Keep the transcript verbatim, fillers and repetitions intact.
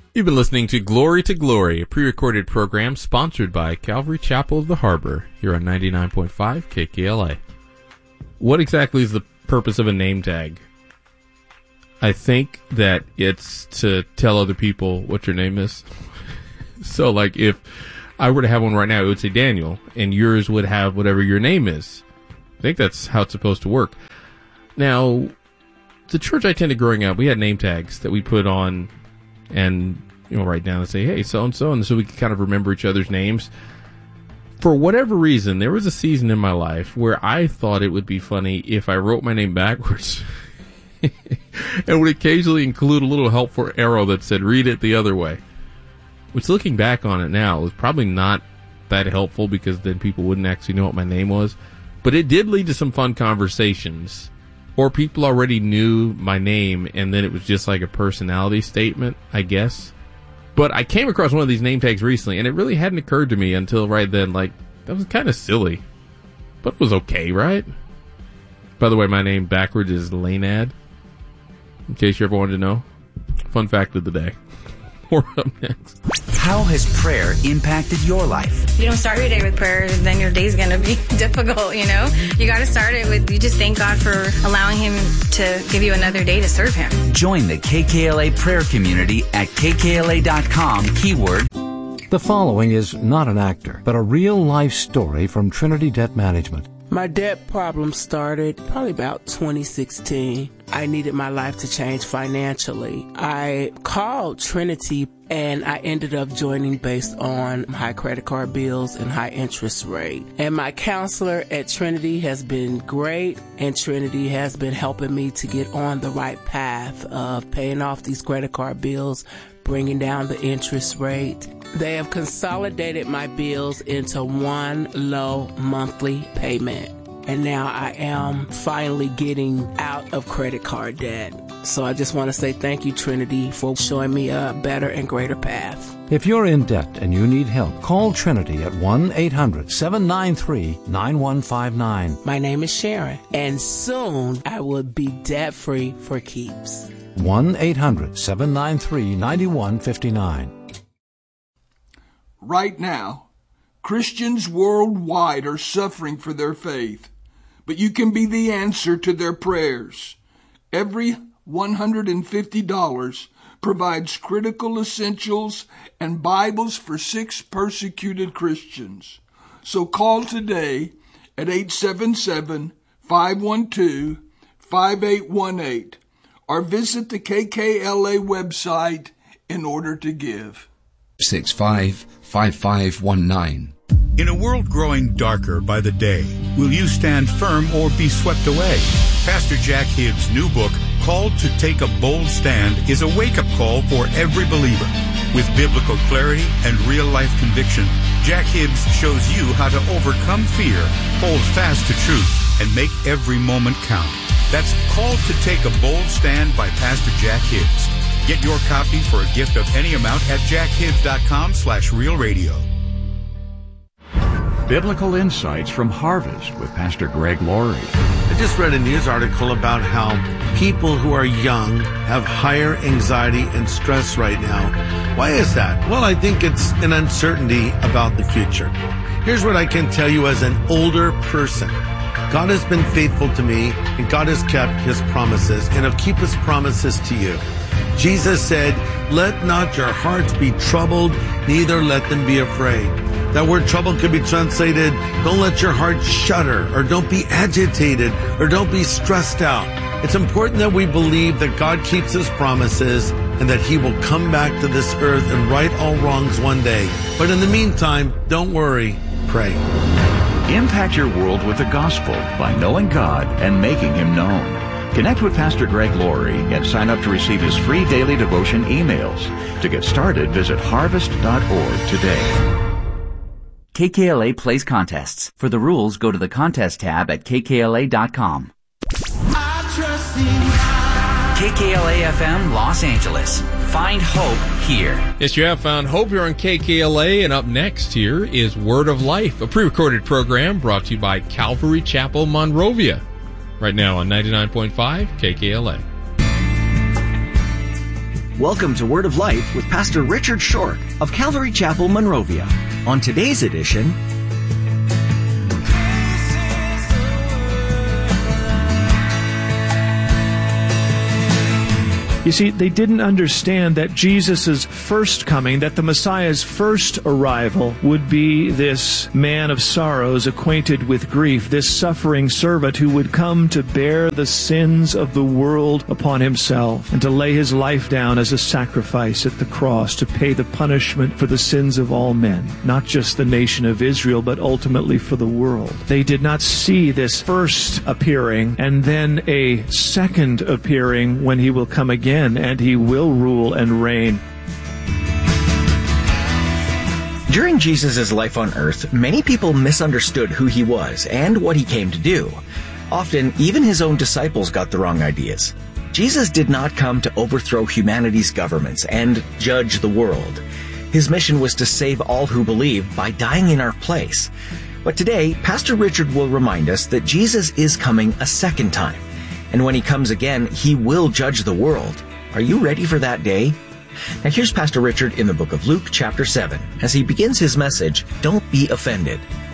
You've been listening to Glory to Glory, a pre-recorded program sponsored by Calvary Chapel of the Harbor, here on ninety-nine point five K K L A. What exactly is the purpose of a name tag? I think that it's to tell other people what your name is. So, like, if I were to have one right now, it would say Daniel, and yours would have whatever your name is. I think that's how it's supposed to work. Now, the church I attended growing up, we had name tags that we put on and, you know, write down and say, hey, so-and-so, and so we could kind of remember each other's names. For whatever reason, there was a season in my life where I thought it would be funny if I wrote my name backwards and would occasionally include a little helpful arrow that said, read it the other way. Which, looking back on it now, is probably not that helpful because then people wouldn't actually know what my name was. But it did lead to some fun conversations. Or people already knew my name, and then it was just like a personality statement, I guess. But I came across one of these name tags recently, and it really hadn't occurred to me until right then, like, that was kind of silly. But it was okay, right? By the way, my name backwards is Lainad, in case you ever wanted to know. Fun fact of the day. More up next. How has prayer impacted your life? If you don't start your day with prayer, then your day's going to be difficult, you know? You got to start it with, you just thank God for allowing Him to give you another day to serve Him. Join the K K L A prayer community at K K L A dot com, keyword. The following is not an actor, but a real-life story from Trinity Debt Management. My debt problem started probably about twenty sixteen. I needed my life to change financially. I called Trinity and I ended up joining based on high credit card bills and high interest rate. And my counselor at Trinity has been great, and Trinity has been helping me to get on the right path of paying off these credit card bills, bringing down the interest rate. They have consolidated my bills into one low monthly payment. And now I am finally getting out of credit card debt. So I just want to say thank you, Trinity, for showing me a better and greater path. If you're in debt and you need help, call Trinity at one eight hundred seven nine three nine one five nine. My name is Sharon, and soon I will be debt-free for keeps. one eight hundred seven nine three nine one five nine. Right now, Christians worldwide are suffering for their faith, but you can be the answer to their prayers. Every one hundred fifty dollars provides critical essentials and Bibles for six persecuted Christians. So call today at eight seven seven, five one two, five eight one eight or visit the K K L A website in order to give. six five five five one nine. In a world growing darker by the day, will you stand firm or be swept away? Pastor Jack Hibbs' new book, Called to Take a Bold Stand, is a wake-up call for every believer. With biblical clarity and real-life conviction, Jack Hibbs shows you how to overcome fear, hold fast to truth, and make every moment count. That's Called to Take a Bold Stand by Pastor Jack Hibbs. Get your copy for a gift of any amount at jackhibbs.com slash real radio. Biblical Insights from Harvest with Pastor Greg Laurie. I just read a news article about how people who are young have higher anxiety and stress right now. Why is that? Well, I think it's an uncertainty about the future. Here's what I can tell you as an older person. God has been faithful to me, and God has kept His promises, and He'll keep His promises to you. Jesus said, "Let not your hearts be troubled, neither let them be afraid." That word trouble could be translated, don't let your heart shudder, or don't be agitated, or don't be stressed out. It's important that we believe that God keeps His promises and that He will come back to this earth and right all wrongs one day. But in the meantime, don't worry, pray. Impact your world with the gospel by knowing God and making Him known. Connect with Pastor Greg Laurie and sign up to receive his free daily devotion emails. To get started, visit harvest dot org today. K K L A plays contests. For the rules, go to the contest tab at K K L A dot com. K K L A F M Los Angeles. Find hope here. Yes, you have found hope here on K K L A, and up next here is Word of Life, a pre-recorded program brought to you by Calvary Chapel, Monrovia. Right now on ninety-nine point five K K L A. Welcome to Word of Life with Pastor Richard Shork of Calvary Chapel, Monrovia. On today's edition, you see, they didn't understand that Jesus' first coming, that the Messiah's first arrival would be this man of sorrows, acquainted with grief, this suffering servant who would come to bear the sins of the world upon himself and to lay his life down as a sacrifice at the cross to pay the punishment for the sins of all men, not just the nation of Israel, but ultimately for the world. They did not see this first appearing and then a second appearing when he will come again. And he will rule and reign. During Jesus' life on earth, many people misunderstood who he was and what he came to do. Often, even his own disciples got the wrong ideas. Jesus did not come to overthrow humanity's governments and judge the world. His mission was to save all who believe by dying in our place. But today, Pastor Richard will remind us that Jesus is coming a second time. And when he comes again, he will judge the world. Are you ready for that day? Now here's Pastor Richard in the book of Luke chapter seven as he begins his message, Don't Be Offended.